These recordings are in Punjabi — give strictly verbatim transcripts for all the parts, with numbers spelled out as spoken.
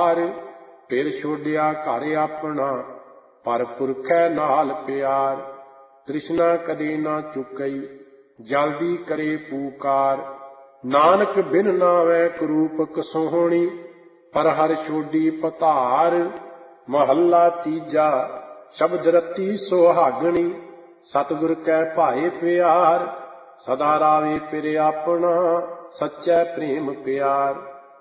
ਹਾਰ। ਫਿਰ ਛੋਡਿਆ ਘਰ ਆਪਣਾ ਪਰ ਪੁਰਖੈ ਨਾਲ ਪਿਆਰ। ਤ੍ਰਿਸ਼ਨਾ ਕਦੇ ਨਾ ਚੁਕਈ ਜਲਦੀ ਕਰੇ ਪੂਕਾਰ। ਨਾਨਕ ਬਿਨ ਨਾਵੈ ਕਰੂਪ ਕਸੋਹਣੀ ਪਰ ਹਰਿ ਛੋਡੀ ਪਧਾਰ। ਮਹੱਲਾ ਤੀਜਾ। ਸ਼ਬਦ ਰਤੀ ਸੁਹਾਗਣੀ ਸਤਿਗੁਰ ਕੈ ਭਾਏ ਪਿਆਰ। ਸਦਾ ਰਾਵੇ ਪਿਰ ਆਪਣਾ ਸੱਚੈ ਪ੍ਰੇਮ ਪਿਆਰ।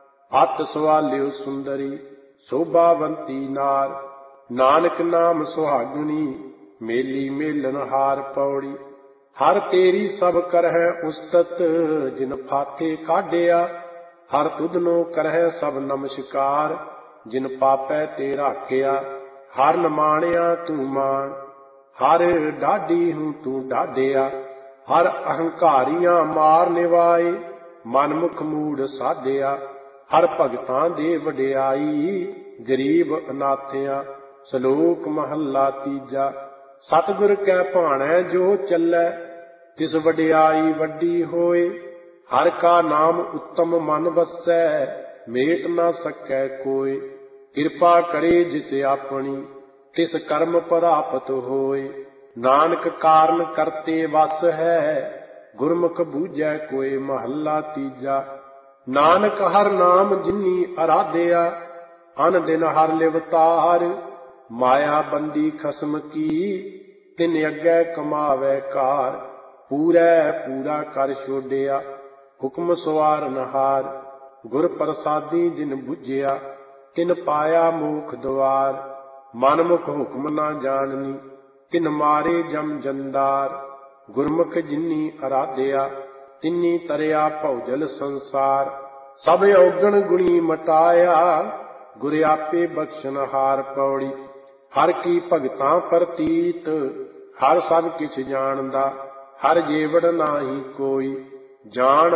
ਅਤ ਸਵਾਲਿਓ ਸੁੰਦਰੀ ਸੋਭਾਵੰਤੀ ਨਾਰ। ਨਾਨਕ ਨਾਮ ਸੁਹਾਗਣੀ ਮੇਲੀ ਮੇਲਨ ਹਾਰ। ਪੌੜੀ। ਹਰ ਤੇਰੀ ਸਭ ਕਰਹਿ ਉਸਤਤ ਜਿਨ ਫਾਥੇ ਕਾਢਿਆ। ਹਰ ਤੁਧਨੋ ਕਰਹਿ ਸਭ ਨਮਸਕਾਰ ਜਿਨ ਪਾਪੈ ਤੇ ਰਾਖਿਆ। ਹਰ ਨਮਾਣਿਆ ਤੂੰ ਮਾਣ ਹਰ ਡਾਢੀ ਹੂੰ ਤੂੰ ਡਾਢਿਆ। ਹਰ ਅਹੰਕਾਰੀਆਂ ਮਾਰ ਨਿਵਾਏ ਮਨਮੁਖ ਮੂੜ ਸਾਧਿਆ। ਹਰ ਭਗਤਾਂ ਦੇ ਵਡਿਆਈ ਗਰੀਬ ਅਨਾਥਿਆ। ਸ਼ਲੋਕ ਮਹੱਲਾ ਤੀਜਾ। ਸਤਿਗੁਰ ਕੈ ਭਾਣੈ ਜੋ ਚੱਲੈ ਤਿਸ ਵਡਿਆਈ ਵੱਡੀ ਹੋਏ। ਹਰ ਕਾ ਨਾਮ ਉੱਤਮ ਮਨ ਵਸੈ ਮੇਟ ਨਾ ਸਕੈ ਕੋਇ। ਕਿਰਪਾ ਕਰੇ ਜਿਸ ਆਪਣੀ ਤਿਸ ਕਰਮ ਪ੍ਰਾਪਤ ਹੋਏ। ਨਾਨਕ ਕਾਰਨ ਕਰਤੇ ਵਸ ਹੈ ਗੁਰਮੁਖ ਬੂਝੈ ਕੋਇ। ਮਹੱਲਾ ਤੀਜਾ। ਨਾਨਕ ਹਰ ਨਾਮ ਜਿਨੀ ਅਰਾਧਿਆ ਅਨ ਦਿਨ ਹਰ ਲਿਵਤਾਰ। ਮਾਇਆ ਬੰਦੀ ਖਸਮ ਕੀ ਤਿਨ ਅੱਗੇ ਕਮਾਵੈ ਕਾਰ। ਪੂਰੈ ਪੂਰਾ ਕਰ ਛੋਡਿਆ ਹੁਕਮ ਸਵਾਰਨਹਾਰ। ਗੁਰ ਪ੍ਰਸਾਦੀ ਜਿਨ ਬੁਝਿਆ ਤਿਨ ਪਾਇਆ ਮੋਖ ਦੁਆਰ। ਮਨਮੁਖ ਹੁਕਮ ਨਾ ਜਾਣਨੀ ਤਿਨ ਮਾਰੇ ਜਮ ਜੰਦਾਰ। ਗੁਰਮੁਖ ਜਿਨੀ ਅਰਾਧਿਆ ਤਿਨੀ ਤਰਿਆ ਭਉਜਲ ਸੰਸਾਰ। ਸਭ ਔਗਣ ਗੁਣੀ ਮਟਾਇਆ ਗੁਰ ਆਪੇ ਬਖਸ਼ਨਹਾਰ। ਪੌੜੀ। ਹਰ ਕੀ ਭਗਤਾਂ ਪ੍ਰਤੀਤ ਹਰ ਸਭ ਕਿਛ ਜਾਣਦਾ। ਹਰ ਜੀਵੜ ਨਾਹੀ ਕੋਈ ਜਾਣ